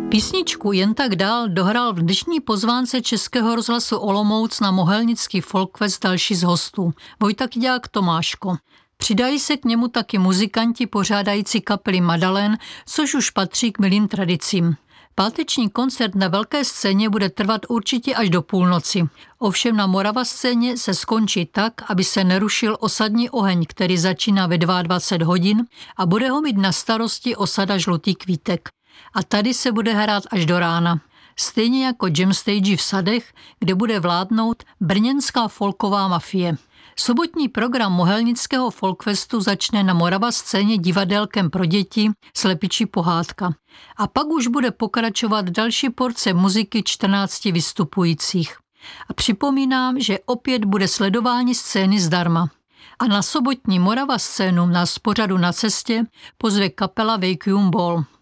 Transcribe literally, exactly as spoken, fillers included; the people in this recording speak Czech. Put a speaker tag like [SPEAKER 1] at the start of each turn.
[SPEAKER 1] Písničku Jen tak dál dohrál v dnešní pozvánce Českého rozhlasu Olomouc na Mohelnický Folkfest další z hostů. Vojta Kyďák, Tomáško. Přidají se k němu taky muzikanti pořádající kapely Madalen, což už patří k milým tradicím. Páteční koncert na velké scéně bude trvat určitě až do půlnoci. Ovšem na Morava scéně se skončí tak, aby se nerušil osadní oheň, který začíná ve dvacet dva hodin a bude ho mít na starosti osada Žlutý Kvítek. A tady se bude hrát až do rána. Stejně jako jam stage v Sadech, kde bude vládnout brněnská folková mafie. Sobotní program Mohelnického Folkfestu začne na Morava scéně divadelkem pro děti Slepičí pohádka. A pak už bude pokračovat další porce muziky čtrnácti vystupujících. A připomínám, že opět bude sledování scény zdarma. A na sobotní Morava scénu nás z pořadu Na cestě pozve kapela Vacuum Ball.